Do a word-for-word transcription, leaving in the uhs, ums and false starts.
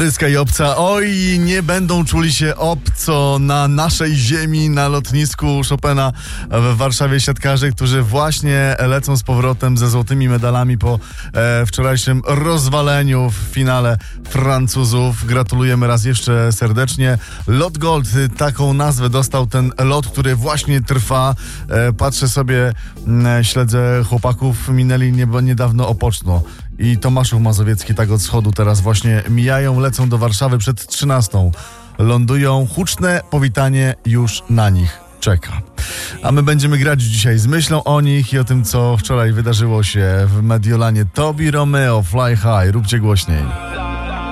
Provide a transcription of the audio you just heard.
Bryska i Obca, oj, nie będą czuli się obco na naszej ziemi, na lotnisku Chopina w Warszawie siatkarze, którzy właśnie lecą z powrotem ze złotymi medalami po e, wczorajszym rozwaleniu w finale Francuzów. Gratulujemy raz jeszcze serdecznie. Lot Gold, taką nazwę dostał ten lot, który właśnie trwa. E, patrzę sobie, m, śledzę chłopaków, minęli niebo niedawno Opoczno. I Tomaszów Mazowiecki tak od schodu teraz właśnie mijają, lecą do Warszawy przed trzynastą. Lądują, huczne powitanie już na nich czeka. A my będziemy grać dzisiaj z myślą o nich i o tym, co wczoraj wydarzyło się w Mediolanie. Tobi Romeo, Fly High, róbcie głośniej.